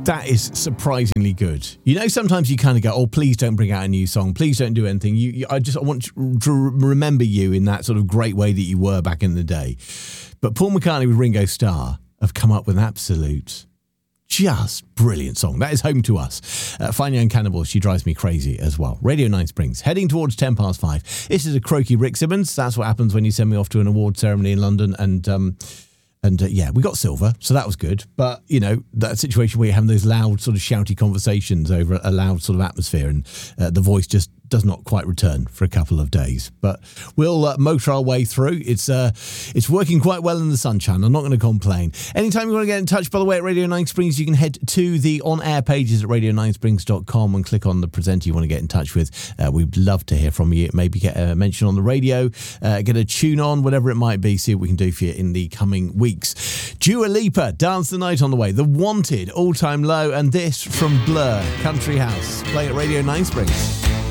That is surprisingly good. You know, sometimes you kind of go, oh, please don't bring out a new song. Please don't do anything. I want to remember you in that sort of great way that you were back in the day. But Paul McCartney with Ringo Starr have come up with an absolute, just brilliant song. That is Home to Us. Fine Young Cannibal, She Drives Me Crazy as well. Radio 9 Springs, heading towards 5:10. This is a croaky Rick Simmons. That's what happens when you send me off to an award ceremony in London. And yeah, we got silver, so that was good. But, you know, that situation where you're having those loud sort of shouty conversations over a loud sort of atmosphere and the voice just does not quite return for a couple of days. But we'll motor our way through. It's working quite well in the sunshine. I'm not going to complain. Anytime you want to get in touch, by the way, at Radio 9 Springs, you can head to the on-air pages at radio9springs.com and click on the presenter you want to get in touch with. We'd love to hear from you. Maybe get a mention on the radio, get a tune on, whatever it might be, see what we can do for you in the coming weeks. Dua Lipa, Dance the Night on the way. The Wanted, All Time Low, and this from Blur, Country House. Play at Radio 9 Springs.